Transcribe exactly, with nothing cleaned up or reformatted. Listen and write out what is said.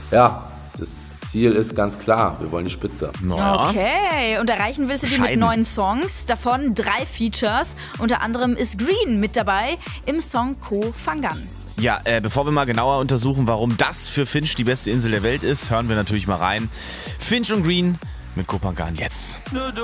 ja, das Ziel ist ganz klar, wir wollen die Spitze. Naja. Okay, und erreichen willst du die mit Scheiden. neun Songs, davon drei Features. Unter anderem ist Green mit dabei im Song Koh Phangan. Ja, äh, bevor wir mal genauer untersuchen, warum das für Finch die beste Insel der Welt ist, hören wir natürlich mal rein. Finch und Green mit Koh Phangan jetzt.